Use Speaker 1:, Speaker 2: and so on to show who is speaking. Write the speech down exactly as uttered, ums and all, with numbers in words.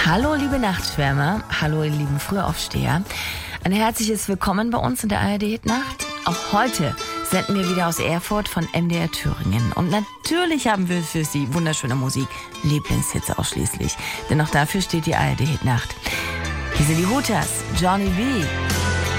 Speaker 1: Hallo liebe Nachtschwärmer, hallo ihr lieben Frühaufsteher. Ein herzliches Willkommen bei uns in der A R D-Hitnacht. Auch heute senden wir wieder aus Erfurt von M D R Thüringen. Und natürlich haben wir für Sie wunderschöne Musik, Lieblingshits ausschließlich. Denn auch dafür steht die A R D-Hitnacht. Hier sind die Hooters, Johnny B.